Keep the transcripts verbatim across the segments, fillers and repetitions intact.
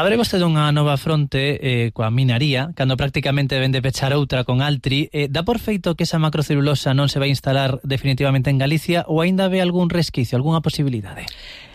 Abre vostede unha nova fronte eh, coa minaría, cando prácticamente ven de pechar outra con Altri. Eh, dá por feito que esa macrocelulosa non se vai instalar definitivamente en Galicia ou aínda ve algún resquicio, algunha posibilidade?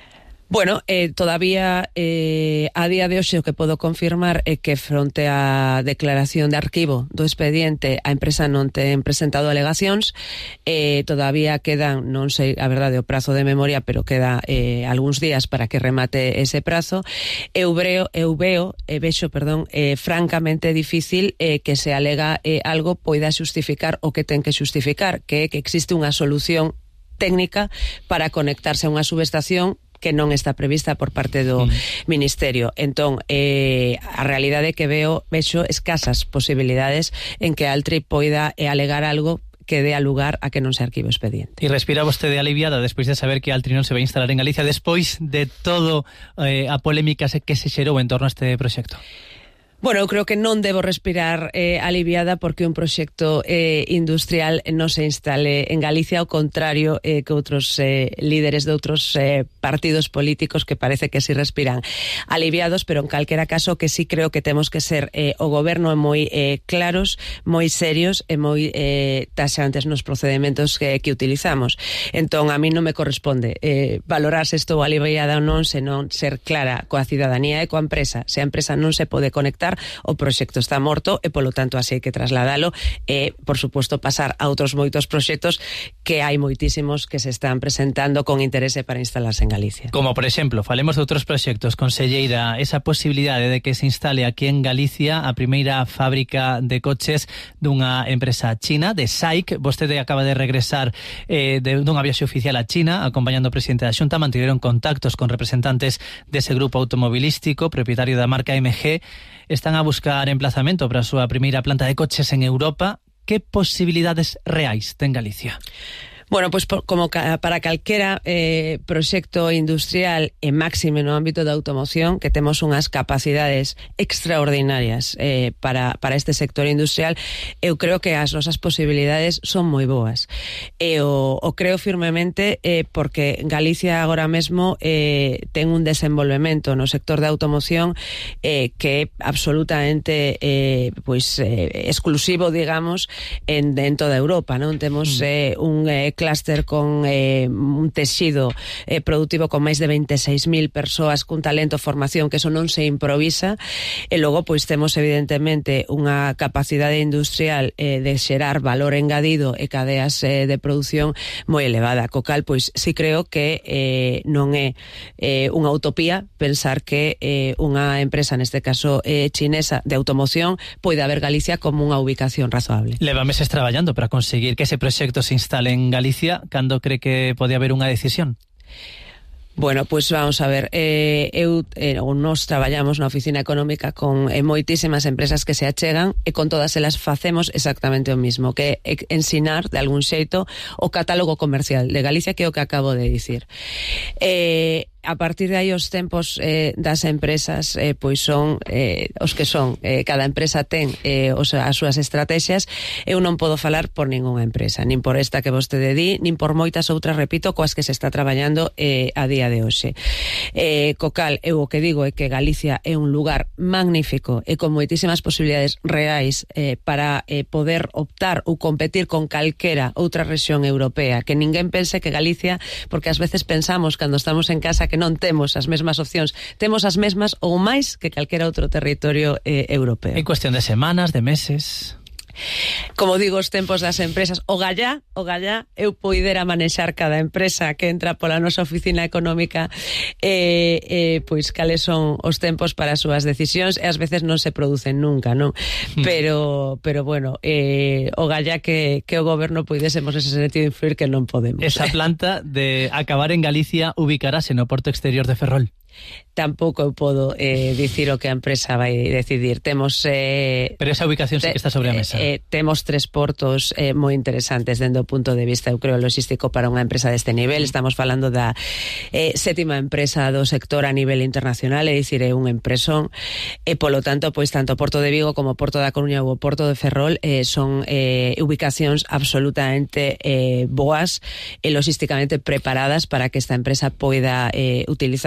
Bueno, eh, todavía eh, a día de hoxe o que podo confirmar é que fronte á declaración de arquivo do expediente a empresa non ten presentado alegacións, eh, todavía quedan, non sei a verdade o prazo de memoria, pero queda eh, algúns días para que remate ese prazo. Eu veo, eu veo, e vexo, perdón, eh, francamente difícil eh, que se alega eh, algo poida xustificar o que ten que xustificar, que é que existe unha solución técnica para conectarse a unha subestación que non está prevista por parte do mm. Ministerio. Entón, eh, a realidade que veo, vexo escasas posibilidades en que Altri poida eh, alegar algo que dé a lugar a que non se arquive o expediente. E respira vostede aliviada despois de saber que Altri non se vai instalar en Galicia despois de todo eh, a polémica que se xerou en torno a este proxecto? Bueno, eu creo que non debo respirar eh, aliviada porque un proxecto eh, industrial non se instale en Galicia, ao contrario eh, que outros eh, líderes de outros eh, partidos políticos que parece que si respiran aliviados, pero en calquera caso que sí creo que temos que ser eh, o goberno moi eh, claros, moi serios e moi eh, taxantes nos procedementos que, que utilizamos. Entón, a mí non me corresponde eh, valorar se estou aliviada ou non, senón ser clara coa cidadanía e coa empresa. Se a empresa non se pode conectar, o proxecto está morto e polo tanto así hai que trasladalo e, por suposto, pasar a outros moitos proxectos que hai moitísimos que se están presentando con interese para instalarse en Galicia. Como, por exemplo, falemos de outros proxectos, conselleira, esa posibilidade de que se instale aquí en Galicia a primeira fábrica de coches dunha empresa china, de S A I C. Vostede acaba de regresar eh, de, dunha viaxe oficial a China, acompañando o presidente da Xunta, mantiveron contactos con representantes dese grupo automobilístico, propietario da marca M G. Están a buscar emplazamento para a súa primeira planta de coches en Europa. Que posibilidades reais ten Galicia? Bueno, pois pues, como ca, para calquera eh, proxecto industrial e máxime no ámbito da automoción, que temos unhas capacidades extraordinarias eh, para, para este sector industrial, eu creo que as nosas posibilidades son moi boas. E o, o creo firmemente eh, porque Galicia agora mesmo eh, ten un desenvolvemento no sector da automoción eh, que é absolutamente eh, pois, eh, exclusivo, digamos, en, en toda Europa, non? Temos eh, un eh, clúster con eh, un texido eh, productivo con máis de veintiséis mil persoas cun talento, formación, que eso non se improvisa, e logo pois temos evidentemente unha capacidade industrial eh, de xerar valor engadido e cadeas eh, de produción moi elevada, co cal pois si creo que eh, non é eh, unha utopía pensar que eh, unha empresa, neste caso eh, chinesa, de automoción poida ver Galicia como unha ubicación razoable. Leva meses traballando para conseguir que ese proxecto se instale en Galicia. Cando cree que pode haber unha decisión? Bueno, pois pues vamos a ver, eh, eu eh, nos traballamos na oficina económica con eh, moitísimas empresas que se achegan e con todas elas facemos exactamente o mismo, que é ensinar de algún xeito o catálogo comercial de Galicia, que é o que acabo de dicir. Eh, a partir de aí os tempos eh, das empresas eh, pois son eh, os que son, eh, cada empresa ten eh, os, as súas estrategias. Eu non podo falar por ningunha empresa, nin por esta que vostede di, nin por moitas outras, repito, coas que se está traballando eh, a día de hoxe. Eh, co cal, eu o que digo é que Galicia é un lugar magnífico e con moitísimas posibilidades reais eh, para eh, poder optar ou competir con calquera outra rexión europea, que ninguén pense que Galicia, porque ás veces pensamos cando estamos en casa que non temos as mesmas opcións, temos as mesmas ou máis que calquera outro territorio eh, europeo. En cuestión de semanas, de meses... Como digo, os tempos das empresas, o gallá, o gallá, eu poidera manexar cada empresa que entra pola nosa oficina económica e, eh, pois cales son os tempos para as súas decisións, e ás veces non se producen nunca, non? Mm. Pero, pero bueno, eh, o gallá que, que o goberno poidésemos ese sentido influir, que non podemos. Esa planta de acabar en Galicia ubicarase no porto exterior de Ferrol? Tampouco eu podo eh, dicir o que a empresa vai decidir. Temos... Eh, Pero esa ubicación sí que está sobre a mesa. Eh, eh, temos tres portos eh, moi interesantes dende o punto de vista, eu creo, logístico para unha empresa deste nivel. Estamos falando da eh, sétima empresa do sector a nivel internacional, é dicir, é un empresón, e polo tanto, pois tanto o Porto de Vigo como o Porto da Coruña ou o Porto de Ferrol eh, son eh, ubicacións absolutamente eh, boas e logísticamente preparadas para que esta empresa poida eh, utilizalas e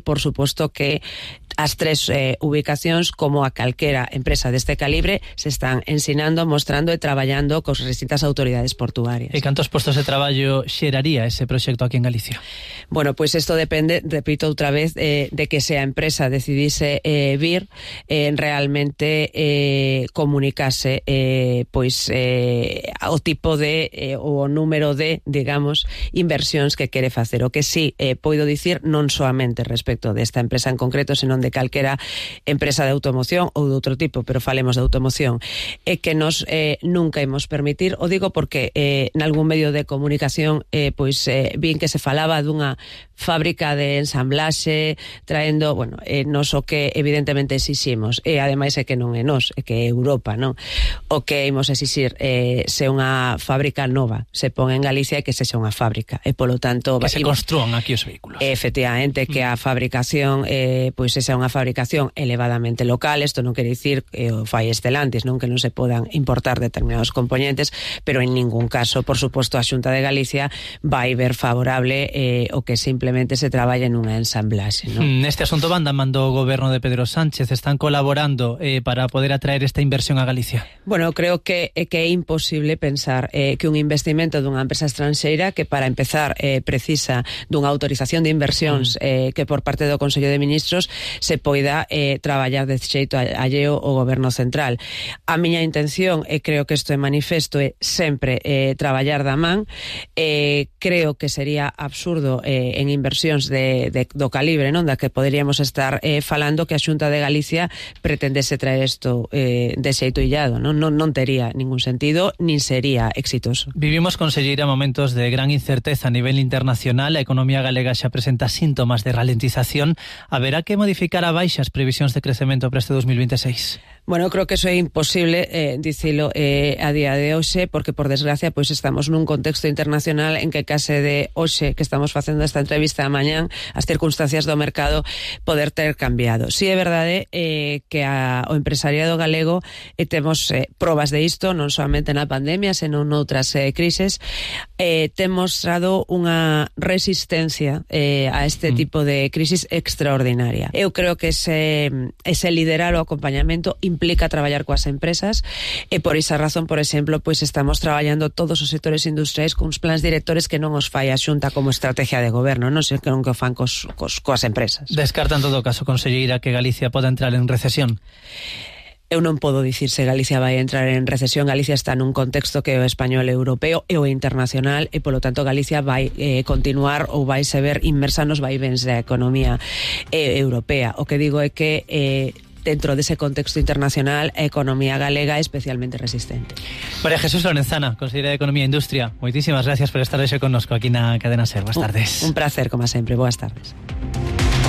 por suposto que as tres eh, ubicacións, como a calquera empresa deste calibre, se están ensinando, mostrando e traballando cos distintas autoridades portuarias. E cantos postos de traballo xeraría ese proxecto aquí en Galicia? Bueno, pois pues isto depende, repito outra vez, eh, de que se a empresa decidise eh, vir, eh, realmente eh, comunicase eh, pois eh, o tipo de, eh, o número de, digamos, inversións que quere facer. O que sí eh, poido dicir, non soamente respecto desta empresa en concreto, senón de calquera empresa de automoción ou de outro tipo, pero falemos de automoción, é que nos eh, nunca imos permitir, o digo porque eh, nalgún medio de comunicación eh, pois eh, vin que se falaba dunha fábrica de ensamblaxe traendo, bueno, eh, nos o que evidentemente exiximos, e ademais é que non é nos, é que é Europa, non? O que imos exixir eh, se unha fábrica nova se pon en Galicia e que sexa unha fábrica, e polo tanto que se construan aquí os vehículos. Efectivamente, que a fabricación eh, pois sexa unha fabricación elevadamente local. Isto non quere dicir que o fai Estelantis, non, que non se podan importar determinados componentes, pero en ningún caso, por suposto, a Xunta de Galicia vai ver favorable eh, o que simplemente se traballa en unha ensamblaxe, non? Neste asunto van damando o goberno de Pedro Sánchez, están colaborando eh, para poder atraer esta inversión a Galicia. Bueno, creo que, eh, que é imposible pensar eh, que un investimento dunha empresa estranxeira que para empezar eh, precisa dunha autorización de inversións eh, que por parte do Consello de Ministros se poida eh, traballar de xeito alleo o goberno central. A miña intención, e creo que isto é manifesto, é sempre eh, traballar da man. Eh, creo que sería absurdo eh, en inversións de, de, do calibre, non, da que poderíamos estar eh, falando, que a Xunta de Galicia pretendese traer isto eh, de xeito illado, non? Non, non tería ningún sentido, nin sería exitoso. Vivimos, conselleira, momentos de gran incerteza a nivel internacional. A economía galega xa presenta síntomas de ralentización. Haberá que modificar a baixa as previsións de crecemento para este dos mil veintiséis? Bueno, creo que eso é imposible eh, dicilo eh, a día de hoxe, porque por desgracia pois estamos nun contexto internacional en que case de hoxe que estamos facendo esta entrevista a mañán as circunstancias do mercado poder ter cambiado. Si é verdade eh, que a, o empresariado galego eh, temos eh, probas de isto, non solamente na pandemia, senón noutras eh, crises, eh, ten mostrado unha resistencia eh, a este mm. tipo de crisis extraordinaria. Eu creo que ese, ese liderar o acompañamento implica traballar coas empresas, e por esa razón, por exemplo, pois estamos traballando todos os sectores industriais cuns plans directores que non os fai a Xunta como estrategia de goberno, non sei que non que o fan cos, cos, coas empresas. Descarta en todo caso, conselleira, que Galicia poda entrar en recesión? Eu non podo dicir se Galicia vai entrar en recesión. Galicia está nun contexto que é o español e europeo e o internacional, e polo tanto Galicia vai eh, continuar ou vai se ver inmersa nos vaivens da economía eh, europea. O que digo é que eh, dentro dese contexto internacional a economía galega é especialmente resistente. María Jesús Lorenzana, conselleira de Economía e Industria, moitísimas gracias por estar hoxe connosco aquí na Cadena SER. Boas tardes. Un, un placer, como sempre. Boas tardes.